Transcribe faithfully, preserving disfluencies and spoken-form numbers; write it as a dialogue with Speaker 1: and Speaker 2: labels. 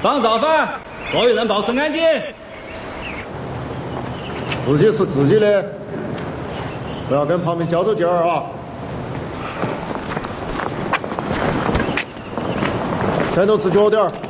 Speaker 1: 放早饭，所有人保持安静。
Speaker 2: 自己是自己的，不要跟旁边较着劲儿啊！全都吃脚点儿。